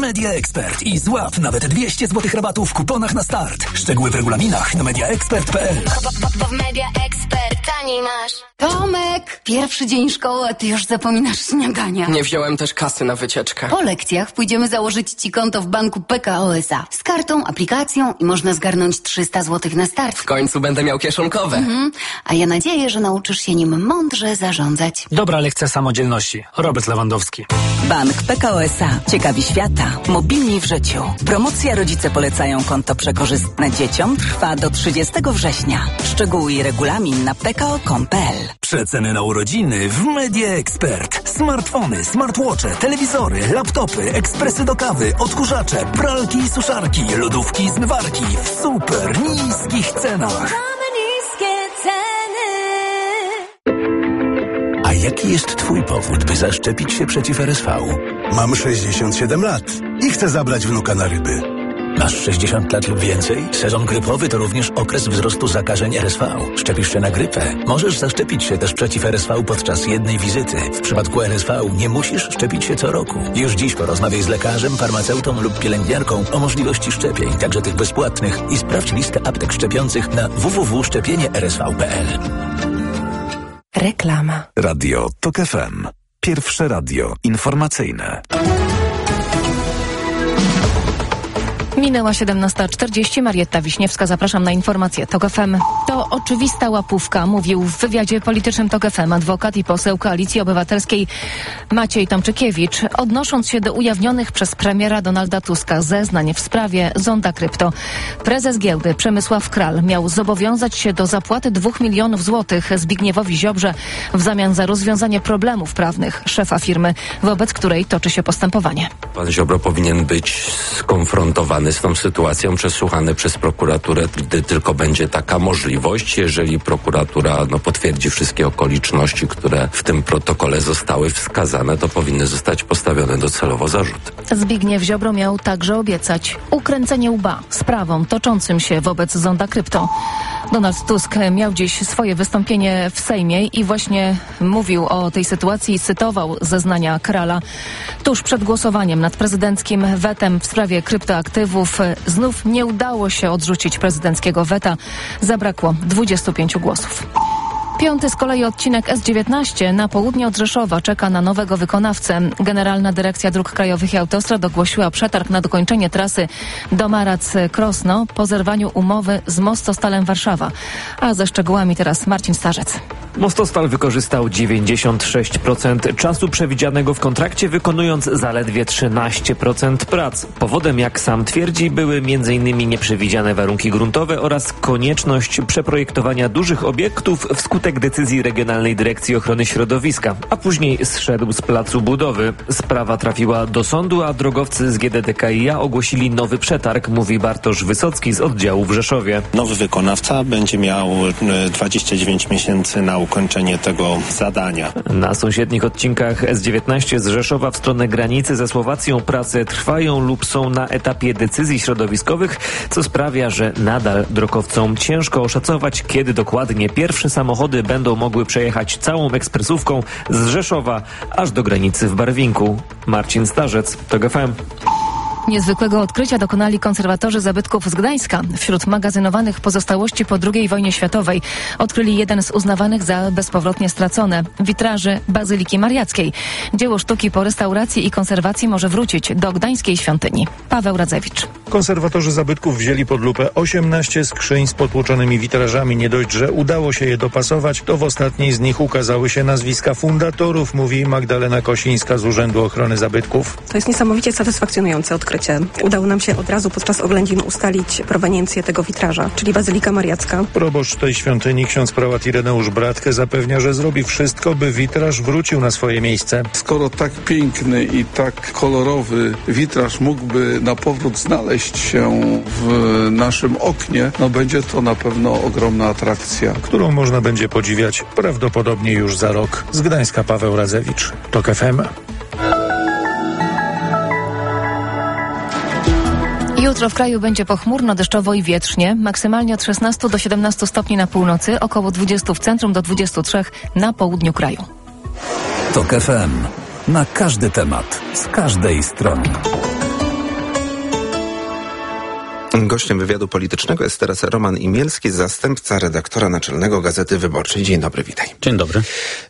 Media Expert i złap nawet 200 zł rabatu w kuponach na start. Szczegóły w regulaminach na mediaexpert.pl. Bo w Media Expert taniej masz. Tomek, pierwszy dzień szkoły, a ty już zapominasz śniadania. Nie wziąłem też kasy na wycieczkę. Po lekcjach pójdziemy założyć ci konto w banku PKO SA. Z kartą, aplikacją i można zgarnąć 300 zł na start. W końcu będę miał kieszonkowe. A ja nadzieję, że nauczysz się nim mądrze zarządzać. Dobra lekcja samodzielności. Robert Lewandowski. Bank PKO SA. Ciekawi świata. Mobilni w życiu. Promocja Rodzice polecają konto przekorzystne dzieciom trwa do 30 września. Szczegóły i regulamin na pko.com.pl. Przeceny na urodziny w Media Expert. Smartfony, smartwatche, telewizory, laptopy, ekspresy do kawy, odkurzacze, pralki i suszarki, lodówki i zmywarki w super niskich cenach. A jaki jest twój powód, by zaszczepić się przeciw RSV? Mam 67 lat i chcę zabrać wnuka na ryby. Masz 60 lat lub więcej? Sezon grypowy to również okres wzrostu zakażeń RSV. Szczepisz się na grypę? Możesz zaszczepić się też przeciw RSV podczas jednej wizyty. W przypadku RSV nie musisz szczepić się co roku. Już dziś porozmawiaj z lekarzem, farmaceutą lub pielęgniarką o możliwości szczepień, także tych bezpłatnych, i sprawdź listę aptek szczepiących na www.szczepienie-rsv.pl. Reklama. Radio TOK FM. Pierwsze radio informacyjne. Minęła 17:40. Marietta Wiśniewska, zapraszam na informacje TOK FM. To oczywista łapówka, mówił w wywiadzie politycznym TOK FM adwokat i poseł Koalicji Obywatelskiej Maciej Tomczykiewicz, odnosząc się do ujawnionych przez premiera Donalda Tuska zeznań w sprawie Zonda Krypto. Prezes giełdy Przemysław Kral miał zobowiązać się do zapłaty 2 milionów złotych Zbigniewowi Ziobrze w zamian za rozwiązanie problemów prawnych szefa firmy, wobec której toczy się postępowanie. Pan Ziobro powinien być skonfrontowany z tą sytuacją, przesłuchany przez prokuraturę, gdy tylko będzie taka możliwość. Jeżeli prokuratura potwierdzi wszystkie okoliczności, które w tym protokole zostały wskazane, to powinny zostać postawione docelowo zarzuty. Zbigniew Ziobro miał także obiecać ukręcenie łba sprawom toczącym się wobec Zonda Krypto. Donald Tusk miał dziś swoje wystąpienie w Sejmie i właśnie mówił o tej sytuacji i cytował zeznania Krala. Tuż przed głosowaniem nad prezydenckim wetem w sprawie kryptoaktywów znów nie udało się odrzucić prezydenckiego weta. Zabrakło 25 głosów. 5. z kolei odcinek S19 na południe od Rzeszowa czeka na nowego wykonawcę. Generalna Dyrekcja Dróg Krajowych i Autostrad ogłosiła przetarg na dokończenie trasy Domarac-Krosno po zerwaniu umowy z Mostostalem Warszawa. A ze szczegółami teraz Marcin Starzec. Mostostal wykorzystał 96% czasu przewidzianego w kontrakcie, wykonując zaledwie 13% prac. Powodem, jak sam twierdzi, były m.in. nieprzewidziane warunki gruntowe oraz konieczność przeprojektowania dużych obiektów wskutek decyzji Regionalnej Dyrekcji Ochrony Środowiska, a później zszedł z placu budowy. Sprawa trafiła do sądu, a drogowcy z GDDKiA ogłosili nowy przetarg, mówi Bartosz Wysocki z oddziału w Rzeszowie. Nowy wykonawca będzie miał 29 miesięcy na ukończenie tego zadania. Na sąsiednich odcinkach S19 z Rzeszowa w stronę granicy ze Słowacją prace trwają lub są na etapie decyzji środowiskowych, co sprawia, że nadal drogowcom ciężko oszacować, kiedy dokładnie pierwsze samochody będą mogły przejechać całą ekspresówką z Rzeszowa aż do granicy w Barwinku. Marcin Starzec, TOK FM. Niezwykłego odkrycia dokonali konserwatorzy zabytków z Gdańska. Wśród magazynowanych pozostałości po II wojnie światowej odkryli jeden z uznawanych za bezpowrotnie stracone witraży Bazyliki Mariackiej. Dzieło sztuki po restauracji i konserwacji może wrócić do gdańskiej świątyni. Paweł Radzewicz. Konserwatorzy zabytków wzięli pod lupę 18 skrzyń z potłuczonymi witrażami. Nie dość, że udało się je dopasować, to w ostatniej z nich ukazały się nazwiska fundatorów, mówi Magdalena Kosińska z Urzędu Ochrony Zabytków. To jest niesamowicie satysfakcjonujące odkrycie. Udało nam się od razu podczas oględzin ustalić proweniencję tego witraża, czyli Bazylika Mariacka. Proboszcz tej świątyni, ksiądz prałat Ireneusz Bratkę, zapewnia, że zrobi wszystko, by witraż wrócił na swoje miejsce. Skoro tak piękny i tak kolorowy witraż mógłby na powrót znaleźć się w naszym oknie, będzie to na pewno ogromna atrakcja, którą można będzie podziwiać prawdopodobnie już za rok. Z Gdańska Paweł Radzewicz, TOK FM. Jutro w kraju będzie pochmurno, deszczowo i wietrznie. Maksymalnie od 16 do 17 stopni na północy, około 20 w centrum do 23 na południu kraju. TOK FM. Na każdy temat, z każdej strony. Moim gościem wywiadu politycznego jest teraz Roman Imielski, zastępca redaktora naczelnego Gazety Wyborczej. Dzień dobry, witaj. Dzień dobry.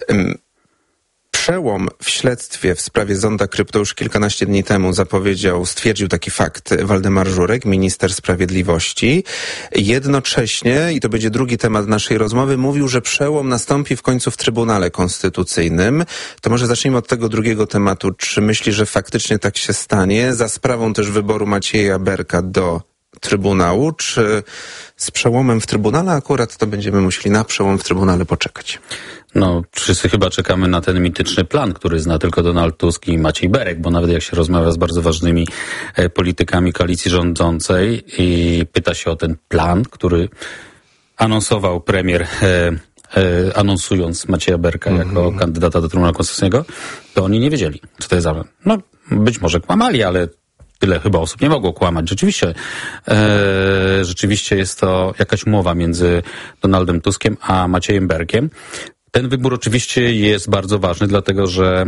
Przełom w śledztwie w sprawie zonda krypto już kilkanaście dni temu stwierdził taki fakt Waldemar Żurek, minister sprawiedliwości. Jednocześnie, i to będzie drugi temat naszej rozmowy, mówił, że przełom nastąpi w końcu w Trybunale Konstytucyjnym. To może zacznijmy od tego drugiego tematu. Czy myśli, że faktycznie tak się stanie? Za sprawą też wyboru Macieja Berka do Trybunału, czy z przełomem w Trybunale akurat to będziemy musieli na przełom w Trybunale poczekać? No, wszyscy chyba czekamy na ten mityczny plan, który zna tylko Donald Tusk i Maciej Berek, bo nawet jak się rozmawia z bardzo ważnymi politykami koalicji rządzącej i pyta się o ten plan, który anonsował premier, anonsując Macieja Berka jako kandydata do Trybunału Konstytucyjnego, to oni nie wiedzieli, co to jest za... No, być może kłamali, ale tyle chyba osób nie mogło kłamać. Rzeczywiście jest to jakaś umowa między Donaldem Tuskiem a Maciejem Berkiem. Ten wybór oczywiście jest bardzo ważny, dlatego że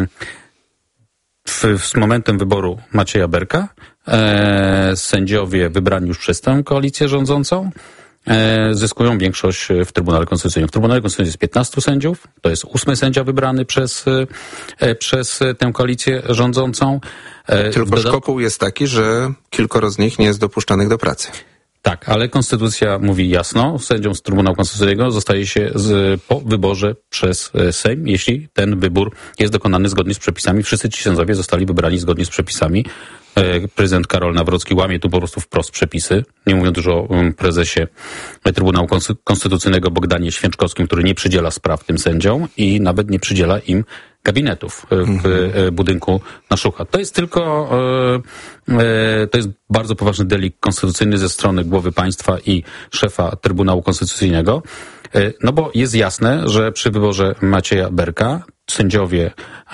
z momentem wyboru Macieja Berka sędziowie wybrani już przez tę koalicję rządzącą zyskują większość w Trybunale Konstytucyjnym. W Trybunale Konstytucyjnym jest 15 sędziów, to jest 8. sędzia wybrany przez tę koalicję rządzącą. Tylko szkopuł jest taki, że kilkoro z nich nie jest dopuszczanych do pracy. Tak, ale konstytucja mówi jasno, sędzią z Trybunału Konstytucyjnego zostaje się po wyborze przez Sejm, jeśli ten wybór jest dokonany zgodnie z przepisami. Wszyscy ci sędziowie zostali wybrani zgodnie z przepisami. Prezydent Karol Nawrocki łamie tu po prostu wprost przepisy, nie mówiąc już o prezesie Trybunału Konstytucyjnego Bogdanie Święczkowskim, który nie przydziela spraw tym sędziom i nawet nie przydziela im gabinetów w budynku na Szucha. To jest tylko, to jest bardzo poważny delikt konstytucyjny ze strony głowy państwa i szefa Trybunału Konstytucyjnego, no bo jest jasne, że przy wyborze Macieja Berka sędziowie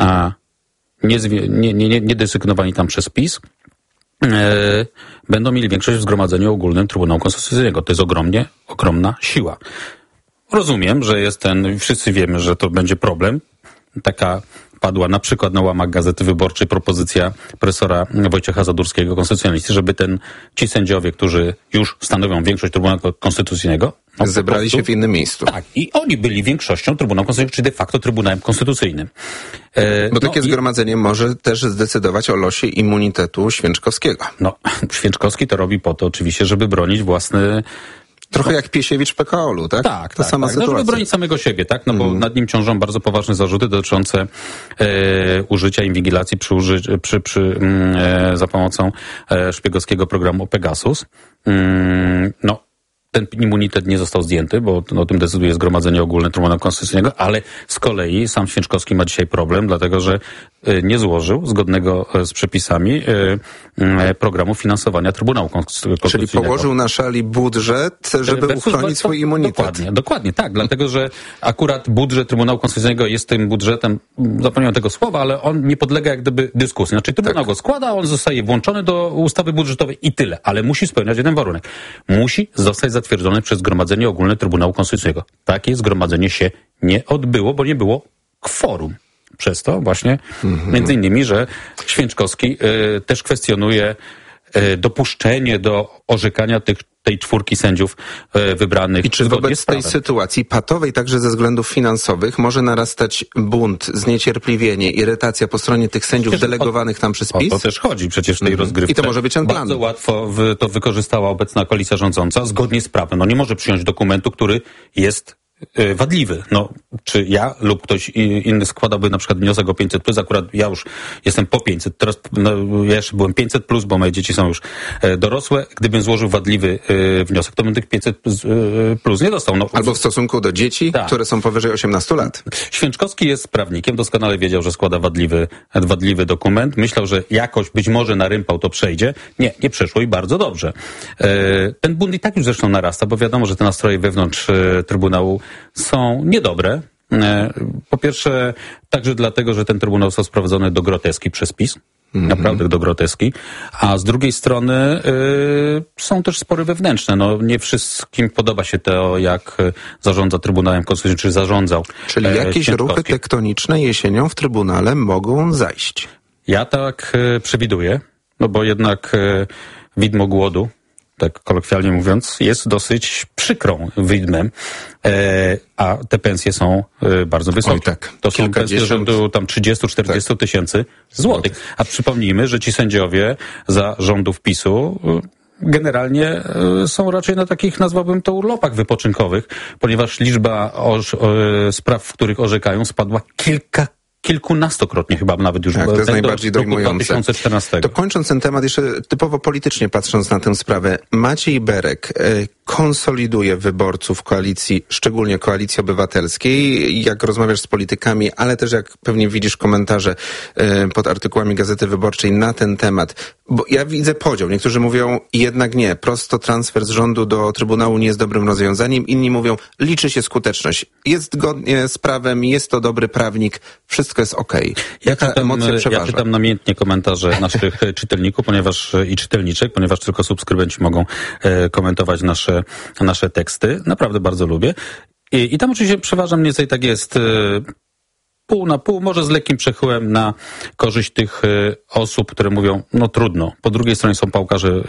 nie desygnowani tam przez PiS będą mieli większość w Zgromadzeniu Ogólnym Trybunału Konstytucyjnego. To jest ogromna siła. Rozumiem, że wszyscy wiemy, że to będzie problem. Taka padła na przykład na łamach Gazety Wyborczej propozycja profesora Wojciecha Zadurskiego, konstytucjonalisty, żeby ci sędziowie, którzy już stanowią większość Trybunału Konstytucyjnego, zebrali się w innym miejscu. Tak, i oni byli większością Trybunału Konstytucyjnego, czy de facto Trybunałem Konstytucyjnym. Bo takie zgromadzenie może też zdecydować o losie immunitetu Święczkowskiego. No, Święczkowski to robi po to oczywiście, żeby bronić własny... Trochę jak Piesiewicz PKO-u, tak? Tak, to sama sytuacja. No, żeby bronić samego siebie, tak? No bo nad nim ciążą bardzo poważne zarzuty dotyczące użycia inwigilacji za pomocą szpiegowskiego programu Pegasus. No, ten immunitet nie został zdjęty, bo o tym decyduje Zgromadzenie Ogólne Trybunału Konstytucyjnego, ale z kolei sam Święczkowski ma dzisiaj problem, dlatego że nie złożył zgodnego z przepisami programu finansowania Trybunału Konstytucyjnego. Czyli położył na szali budżet, żeby uchronić swój immunitet. Dokładnie, tak, dlatego że akurat budżet Trybunału Konstytucyjnego jest tym budżetem, zapomniałem tego słowa, ale on nie podlega jak gdyby dyskusji. Znaczy Trybunał go składa, on zostaje włączony do ustawy budżetowej i tyle, ale musi spełniać jeden warunek. Musi zostać zatwierdzony przez Zgromadzenie Ogólne Trybunału Konstytucyjnego. Takie zgromadzenie się nie odbyło, bo nie było kworum. Przez to właśnie, między innymi, że Święczkowski też kwestionuje dopuszczenie do orzekania tej 4 sędziów wybranych. I czy wobec tej sytuacji patowej, także ze względów finansowych, może narastać bunt, zniecierpliwienie, irytacja po stronie tych sędziów delegowanych tam przez PiS? O to też chodzi przecież w tej rozgrywce. I to może być ten plan. Bardzo łatwo to wykorzystała obecna koalicja rządząca zgodnie z prawem. No nie może przyjąć dokumentu, który jest wadliwy. No, czy ja lub ktoś inny składałby na przykład wniosek o 500+, akurat ja już jestem po 500, teraz ja jeszcze byłem 500+, bo moje dzieci są już dorosłe. Gdybym złożył wadliwy wniosek, to bym tych 500+ nie dostał. No, albo w stosunku do dzieci, które są powyżej 18 lat. Święczkowski jest prawnikiem, doskonale wiedział, że składa wadliwy dokument. Myślał, że jakoś być może na rympał to przejdzie. Nie przeszło i bardzo dobrze. Ten bunt i tak już zresztą narasta, bo wiadomo, że te nastroje wewnątrz Trybunału są niedobre. Po pierwsze, także dlatego, że ten Trybunał został sprowadzony do groteski przez PiS. Naprawdę do groteski. A z drugiej strony są też spory wewnętrzne. No, nie wszystkim podoba się to, jak zarządza Trybunałem Konstytucyjnym, czy zarządzał. Czyli jakieś ruchy tektoniczne jesienią w Trybunale mogą zajść. Ja tak przewiduję, no bo jednak widmo głodu tak kolokwialnie mówiąc, jest dosyć przykrą widmem, a te pensje są bardzo wysokie. Oj, tak. To są pensje rzędu tam 30-40 tysięcy złotych. A przypomnijmy, że ci sędziowie za rządów PiS-u generalnie są raczej na takich, nazwałbym to, urlopach wypoczynkowych, ponieważ liczba spraw, w których orzekają, spadła kilkunastokrotnie chyba nawet już. Tak, to jest najbardziej do roku dojmujące. 2014. To kończąc ten temat, jeszcze typowo politycznie patrząc na tę sprawę, Maciej Berek konsoliduje wyborców koalicji, szczególnie Koalicji Obywatelskiej. Jak rozmawiasz z politykami, ale też jak pewnie widzisz komentarze pod artykułami Gazety Wyborczej na ten temat, bo ja widzę podział. Niektórzy mówią jednak nie, prosto transfer z rządu do Trybunału nie jest dobrym rozwiązaniem. Inni mówią, liczy się skuteczność. Jest zgodnie z prawem, jest to dobry prawnik, wszystko jest okej. Jaka emocja przeważa? Ja czytam namiętnie komentarze naszych czytelników i czytelniczek, ponieważ tylko subskrybenci mogą komentować nasze teksty. Naprawdę bardzo lubię. I tam oczywiście przeważa mniej więcej tak jest pół na pół, może z lekkim przechyłem na korzyść tych osób, które mówią, no trudno. Po drugiej stronie są pałkarze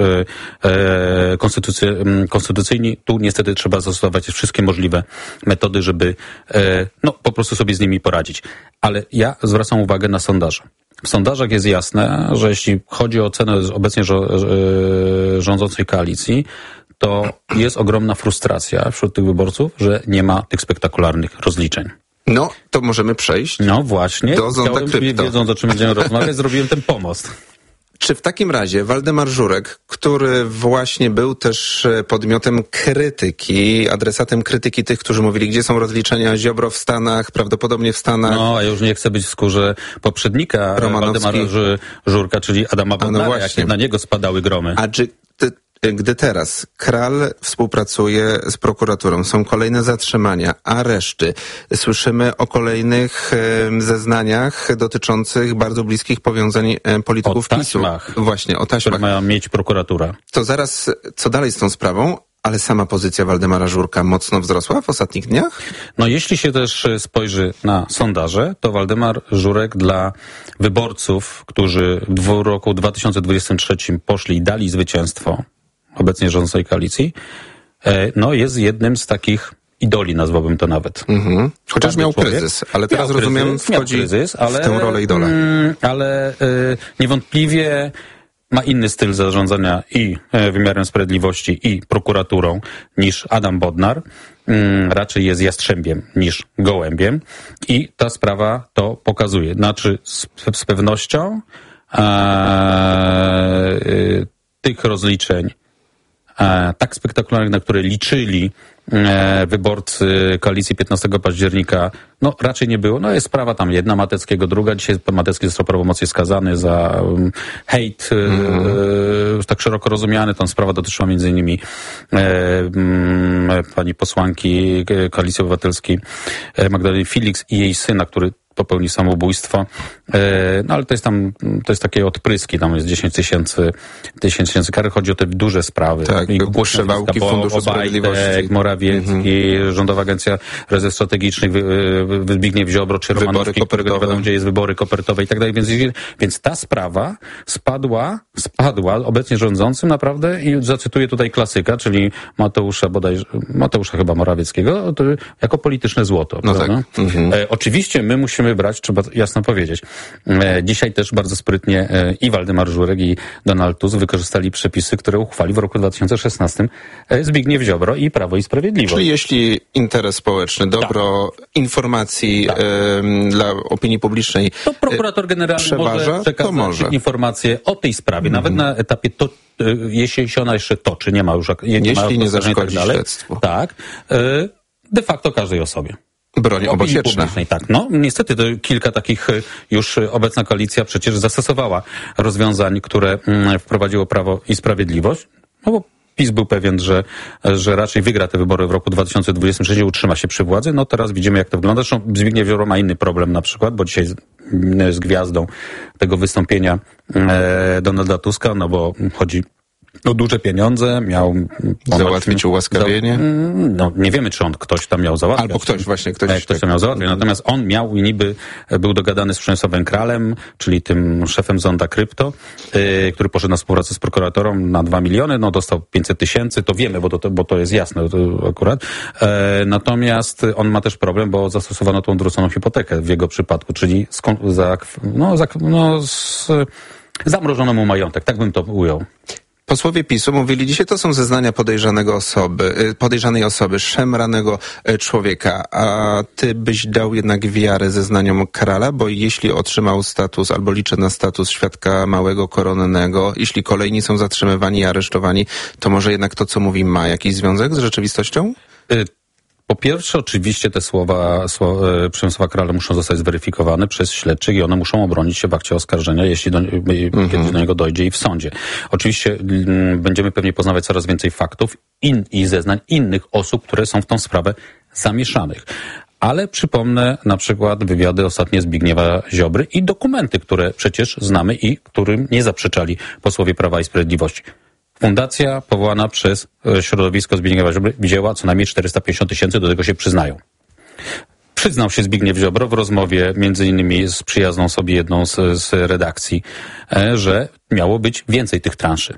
konstytucyjni. Tu niestety trzeba zastosować wszystkie możliwe metody, żeby po prostu sobie z nimi poradzić. Ale ja zwracam uwagę na sondaże. W sondażach jest jasne, że jeśli chodzi o cenę obecnie rządzącej koalicji, to jest ogromna frustracja wśród tych wyborców, że nie ma tych spektakularnych rozliczeń. No, to możemy przejść do Zonda Krypto. Wiedząc, o czym będziemy rozmawiać, zrobiłem ten pomost. Czy w takim razie Waldemar Żurek, który właśnie był też podmiotem krytyki, adresatem krytyki tych, którzy mówili, gdzie są rozliczenia, Ziobro w Stanach, prawdopodobnie w Stanach. No, a ja już nie chcę być w skórze poprzednika Waldemara Żurka, czyli Adama Bodnara, jak na niego spadały gromy. A czy gdy teraz Kral współpracuje z prokuraturą, są kolejne zatrzymania, areszty, słyszymy o kolejnych zeznaniach dotyczących bardzo bliskich powiązań polityków PiS-u. Właśnie, o taśmach. Które ma mieć prokuratura. To zaraz, co dalej z tą sprawą? Ale sama pozycja Waldemara Żurka mocno wzrosła w ostatnich dniach? No jeśli się też spojrzy na sondaże, to Waldemar Żurek dla wyborców, którzy w roku 2023 poszli i dali zwycięstwo obecnie rządzącej koalicji, jest jednym z takich idoli, nazwałbym to nawet. Chociaż miał kryzys, ale teraz rozumiem, wchodzi w tę rolę idola. Ale niewątpliwie ma inny styl zarządzania i wymiarem sprawiedliwości, i prokuraturą niż Adam Bodnar. Raczej jest jastrzębiem niż gołębiem i ta sprawa to pokazuje. Znaczy z pewnością tych rozliczeń tak spektakularnych, na które liczyli wyborcy koalicji 15 października, raczej nie było. Jest sprawa tam jedna Mateckiego, druga. Dzisiaj Matecki został prawomocnie skazany za hejt, tak szeroko rozumiany. Tam sprawa dotyczyła między innymi pani posłanki Koalicji Obywatelskiej Magdaleny Felix i jej syna, który popełni samobójstwo, ale to jest takie odpryski, tam jest 10 tysięcy kary, chodzi o te duże sprawy. Tak, Przewałki Funduszu Sprawiedliwości. Morawiecki, Rządowa Agencja Rezerw Strategicznych, Zbigniew Ziobro, czy Romanowski, którego nie wiadomo, gdzie jest, wybory kopertowe i tak dalej, więc ta sprawa spadła obecnie rządzącym naprawdę i zacytuję tutaj klasyka, czyli Mateusza chyba Morawieckiego, to jako polityczne złoto. Tak. Oczywiście my musimy brać, trzeba jasno powiedzieć. Dzisiaj też bardzo sprytnie i Waldemar Żurek, i Donald Tusk wykorzystali przepisy, które uchwalił w roku 2016 Zbigniew Ziobro i Prawo i Sprawiedliwość. Czyli jeśli interes społeczny, dobro informacji dla opinii publicznej to prokurator generalny może przekazać informacje o tej sprawie, nawet na etapie jeśli się ona jeszcze toczy, nie ma już jeśli nie zaszkodzi śledztwu. Tak, de facto każdej osobie. Broń obosieczna. Tak, niestety to kilka takich już obecna koalicja przecież zastosowała rozwiązań, które wprowadziło Prawo i Sprawiedliwość, bo PiS był pewien, że raczej wygra te wybory w roku 2023, utrzyma się przy władzy. Teraz widzimy, jak to wygląda. Zresztą Zbigniew Ziobro ma inny problem na przykład, bo dzisiaj jest gwiazdą tego wystąpienia Donalda Tuska, bo chodzi duże pieniądze, miał załatwić ułaskawienie. No, nie wiemy, czy ktoś tam miał załatwiać. Albo ktoś tam miał załatwiać. Natomiast on miał i niby był dogadany z Przemysławem Kralem, czyli tym szefem Zonda Krypto, który poszedł na współpracę z prokuratorą na 2 miliony, no dostał 500 000, to wiemy, bo to jest jasne to akurat. Natomiast on ma też problem, bo zastosowano tą odwróconą hipotekę w jego przypadku, czyli zamrożono mu majątek, tak bym to ujął. Posłowie PiS-u mówili dzisiaj, to są zeznania podejrzanej osoby, szemranego człowieka, a ty byś dał jednak wiarę zeznaniom Krala, bo jeśli otrzymał status, albo liczy na status świadka małego koronnego, jeśli kolejni są zatrzymywani i aresztowani, to może jednak to, co mówi, ma jakiś związek z rzeczywistością? Po pierwsze, oczywiście te słowa Przemysława Krala muszą zostać zweryfikowane przez śledczych i one muszą obronić się w akcie oskarżenia, jeśli kiedyś do niego dojdzie i w sądzie. Oczywiście będziemy pewnie poznawać coraz więcej faktów i zeznań innych osób, które są w tą sprawę zamieszanych. Ale przypomnę na przykład wywiady ostatnie Zbigniewa Ziobry i dokumenty, które przecież znamy i którym nie zaprzeczali posłowie Prawa i Sprawiedliwości. Fundacja powołana przez środowisko Zbigniewa Ziobry wzięła co najmniej 450 000, do tego się przyznają. Przyznał się Zbigniew Ziobro w rozmowie między innymi z przyjazną sobie jedną z redakcji, że miało być więcej tych transzy.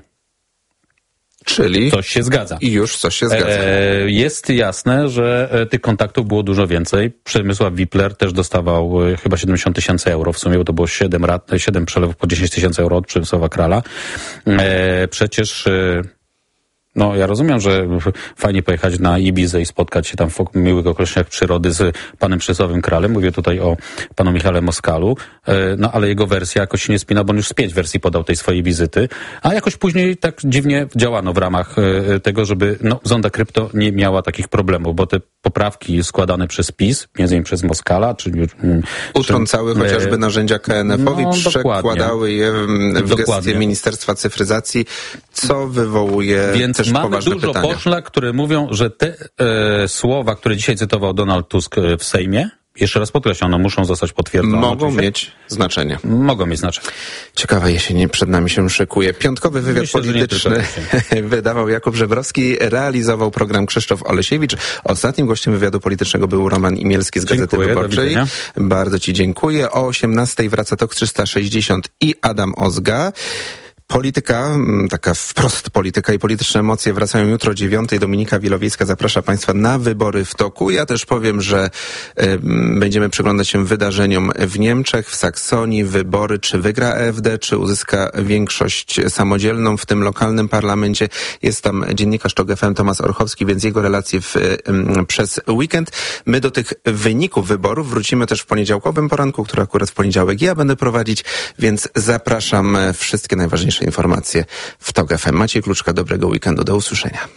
Czyli coś się zgadza. I już coś się zgadza. Jest jasne, że tych kontaktów było dużo więcej. Przemysław Wipler też dostawał chyba 70 000 euro w sumie, bo to było 7 przelewów po 10 000 euro od Przemysława Krala. Przecież no, ja rozumiem, że fajnie pojechać na Ibizę i spotkać się tam w miłych okolicznościach przyrody z panem Przemysławem Kralem. Mówię tutaj o panu Michale Moskalu. No, ale jego wersja jakoś się nie spina, bo on już z 5 wersji podał tej swojej wizyty. A jakoś później tak dziwnie działano w ramach tego, żeby Zonda Krypto nie miała takich problemów, bo te poprawki składane przez PiS, między innymi przez Moskala, utrącały chociażby narzędzia KNF-owi, przekładały je w gestie Ministerstwa Cyfryzacji, co wywołuje też mamy dużo pytania. poszlak, które mówią, że te słowa, które dzisiaj cytował Donald Tusk w Sejmie, jeszcze raz podkreślam, muszą zostać potwierdzone. Mogą mieć znaczenie. Mogą mieć znaczenie. Ciekawa jesień przed nami się szykuje. Piątkowy wywiad polityczny wydawał Jakub Żebrowski, realizował program Krzysztof Olesiewicz. Ostatnim gościem wywiadu politycznego był Roman Imielski z Gazety Wyborczej. Bardzo ci dziękuję. O 18:00 wraca TOK 360 i Adam Ozga. Polityka, taka wprost polityka i polityczne emocje wracają jutro o 9:00. Dominika Wielowiejska zaprasza Państwa na wybory w toku. Ja też powiem, że będziemy przyglądać się wydarzeniom w Niemczech, w Saksonii, wybory, czy wygra AfD, czy uzyska większość samodzielną w tym lokalnym parlamencie. Jest tam dziennikarz TOK FM Tomasz Orchowski, więc jego relacje przez weekend. My do tych wyników wyborów wrócimy też w poniedziałkowym poranku, który akurat w poniedziałek ja będę prowadzić, więc zapraszam wszystkie najważniejsze informacje w TOK FM. Maciej Kluczka, dobrego weekendu, do usłyszenia.